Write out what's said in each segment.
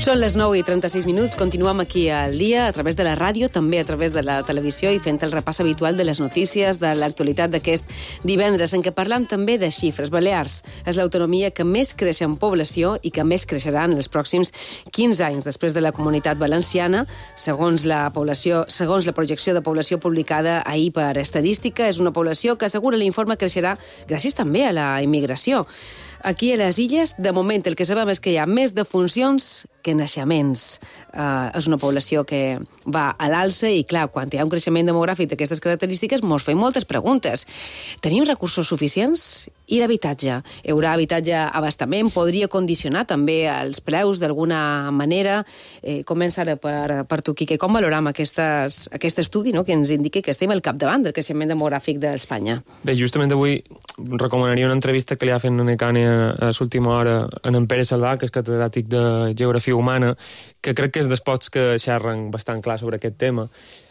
Són les 9:36, continuem aquí al dia, a través de la ràdio, també a través de la televisió i fent el repàs habitual de les notícies, de l'actualitat d'aquest divendres, en què parlam també de xifres. Balears és l'autonomia que més creix en població i que més creixerà en els pròxims 15 anys, després de la Comunitat Valenciana, segons la projecció de població publicada ahir per Estadística. És una població que, assegura l'informe, creixerà gràcies també a la immigració. Aquí a les Illes, de moment, el que sabem és que hi ha més defuncions que naixements. És una població que va a l'alça i, clar, quan hi ha un creixement demogràfic d'aquestes característiques, mos fem moltes preguntes. Tenim recursos suficients? I l'habitatge? Hi haurà habitatge a abastament? Podria condicionar també els preus d'alguna manera? Comença ara per tu, Quique. Com valorem aquest estudi, no?, que ens indica que estem al capdavant del creixement demogràfic d'Espanya? Bé, justament avui recomanaria una entrevista que li ha fet en Necane a l'última hora en Pere Salvà, que és catedràtic de Geografia Humana, que crec que és dels pocs que xerren bastant clar sobre aquest tema.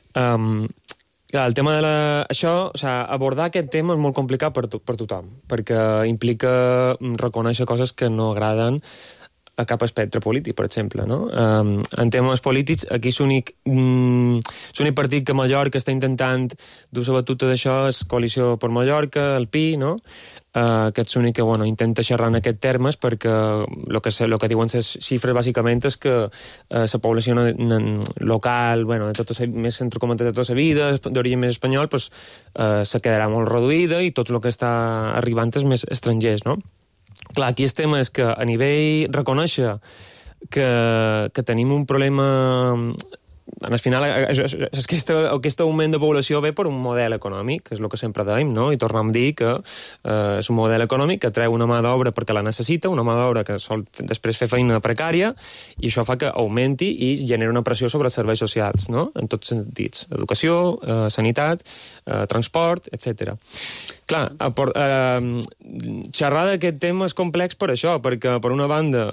El tema de abordar aquest tema és molt complicat per tothom, perquè implica reconèixer coses que no agraden a cap espectre polític, per exemple, no? En temes polítics, aquí l'únic partit que a Mallorca està intentant dur la batuta d'això és Coalició per Mallorca, el PI, no? Que és l'únic que intenta xerrar en aquests termes, perquè el que diuen les xifres bàsicament és que la població local, més entrecomentat de tota la vida, d'origen més espanyol, se quedarà molt reduïda i tot el que està arribant és més estrangers, no? Clar, aquí el tema és que a nivell reconèixer que tenim un problema. Al final, aquest augment de població ve per un model econòmic, que és el que sempre dèiem, no? I tornem a dir que és un model econòmic que treu una mà d'obra perquè la necessita, una mà d'obra que sol després fer feina precària, i això fa que augmenti i genera una pressió sobre els serveis socials, no? En tots sentits. Educació, sanitat, transport, etc. Clar, xerrar d'aquest tema és complex per això, perquè, per una banda,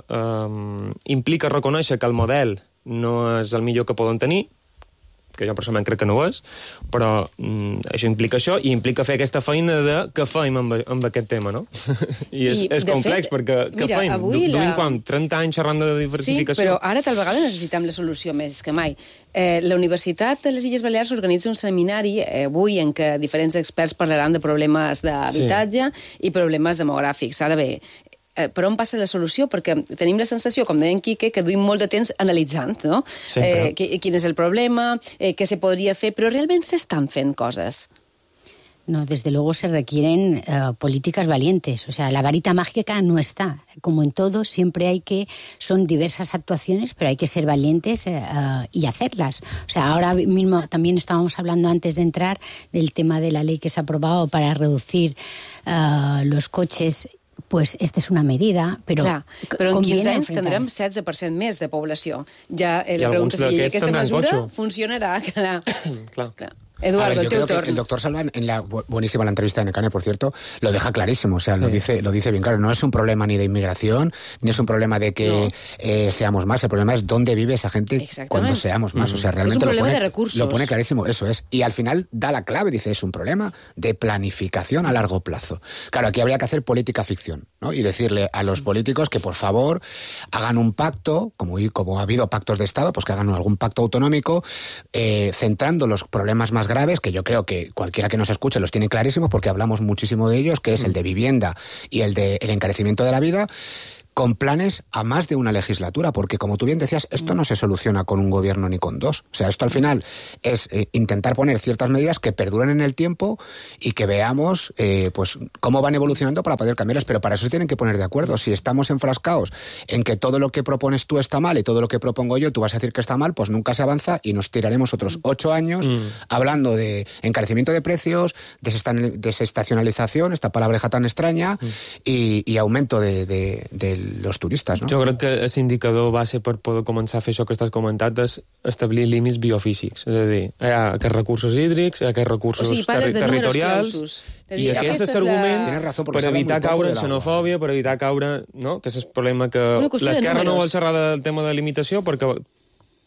implica reconèixer que el model no és el millor que poden tenir, que jo personalment crec que no ho és, però això implica això, i implica fer aquesta feina de què fem amb aquest tema, no? I és complex, perquè què fem? Duim com 30 anys xerrant de diversificació. Sí, però ara tal vegada necessitem la solució més que mai. La Universitat de les Illes Balears organitza un seminari avui en què diferents experts parlaran de problemes d'habitatge i problemes demogràfics. Ara bé, per on passa la solució? Perquè tenim la sensació, com deia en Quique, que duim molt de temps analitzant, no? Quin és el problema, què se podria fer, però realment s'estan fent coses. No, desde luego se requieren políticas valientes. O sea, la varita mágica no está. Como en todo, son diversas actuaciones, pero hay que ser valientes y hacerlas. O sea, ahora mismo también estábamos hablando antes de entrar del tema de la ley que se ha aprobado para reducir los coches. Pues esta és una medida, però... Clar, però en 15 anys tindrem 16% més de població. Ja la pregunta és si aquesta mesura funcionarà. Clar. Eduardo, el doctor Salván, buenísima la entrevista de Necane, por cierto, lo deja clarísimo, o sea, lo dice bien claro. No es un problema ni de inmigración, ni es un problema de que seamos más. El problema es dónde vive esa gente cuando seamos más. O sea, realmente lo pone clarísimo, eso es. Y al final da la clave, dice, es un problema de planificación a largo plazo. Claro, aquí habría que hacer política ficción, ¿no? Y decirle a los políticos que, por favor, hagan un pacto, como ha habido pactos de Estado, pues que hagan algún pacto autonómico, centrando los problemas más graves, que yo creo que cualquiera que nos escuche los tiene clarísimos, porque hablamos muchísimo de ellos, que es el de vivienda y el encarecimiento de la vida, con planes a más de una legislatura, porque, como tú bien decías, esto no se soluciona con un gobierno ni con dos. O sea, esto al final es intentar poner ciertas medidas que perduren en el tiempo y que veamos cómo van evolucionando para poder cambiarlas, pero para eso se tienen que poner de acuerdo. Si estamos enfrascados en que todo lo que propones tú está mal y todo lo que propongo yo tú vas a decir que está mal, pues nunca se avanza y nos tiraremos otros 8 años hablando de encarecimiento de precios, desestacionalización, esta palabreja tan extraña, y aumento de los turistes, no? Jo crec que l'indicador base per poder començar a fer això que estàs comentant és establir límits biofísics, és a dir, hi ha aquests recursos hídrics, hi ha aquests recursos territorials, i aquest és l'argument per evitar caure en xenofòbia, per evitar caure, no? Que és el problema que l'esquerra no vol xerrar del tema de limitació perquè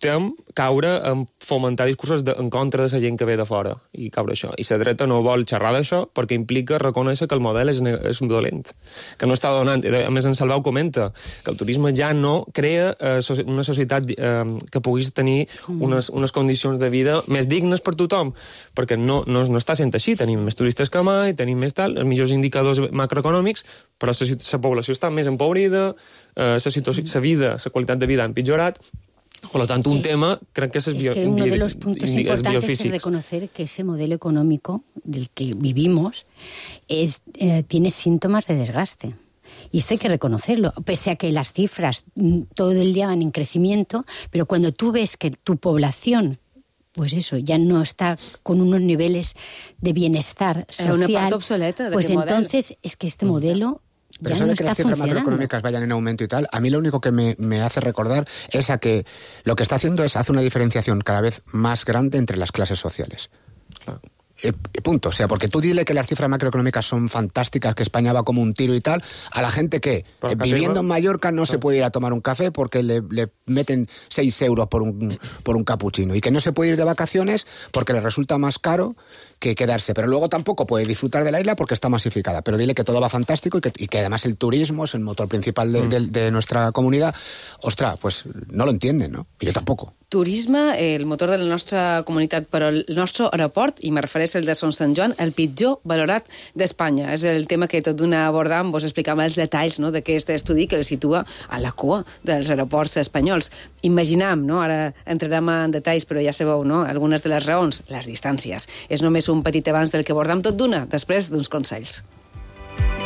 tem caure en fomentar discursos en contra de la gent que ve de fora i caure això. I la dreta no vol xerrar d'això perquè implica reconèixer que el model és dolent, que no està donant. A més, en Salvau comenta que el turisme ja no crea una societat que puguis tenir unes condicions de vida més dignes per tothom, perquè no està sent així. Tenim més turistes que mai, tenim més tal, els millors indicadors macroeconòmics, però la població està més empobrida, la vida, la qualitat de vida ha empitjorat. Por lo tanto, un tema, creo que es que uno de los puntos importantes es reconocer que ese modelo económico del que vivimos tiene síntomas de desgaste. Y esto hay que reconocerlo, pese a que las cifras todo el día van en crecimiento, pero cuando tú ves que tu población, pues eso, ya no está con unos niveles de bienestar social, una parte obsoleta pues entonces es que este modelo Pero eso de que las cifras macroeconómicas vayan en aumento y tal, a mí lo único que me hace recordar es a que lo que está haciendo es hace una diferenciación cada vez más grande entre las clases sociales. Claro. Punto. O sea, porque tú dile que las cifras macroeconómicas son fantásticas, que España va como un tiro y tal, a la gente que viviendo en Mallorca no se puede ir a tomar un café porque le meten 6 euros por un capuchino, y que no se puede ir de vacaciones porque le resulta más caro que quedarse, pero luego tampoco puede disfrutar de la isla porque está masificada. Pero dile que todo va fantástico y que además el turismo es el motor principal de nuestra comunidad. Ostras, pues no lo entienden, ¿no? Y yo tampoco. Turisme, el motor de la nostra comunitat, però el nostre aeroport, i me refereix al de Son Sant Joan, el pitjor valorat d'Espanya. És el tema que tot d'una abordam, vos explicava els detalls, no?, d'aquest estudi que el situa a la cua dels aeroports espanyols. Imaginam, no?, ara entrarem en detalls, però ja sabeu, no?, algunes de les raons, les distàncies. És només un petit abans del que abordam tot d'una, després d'uns consells.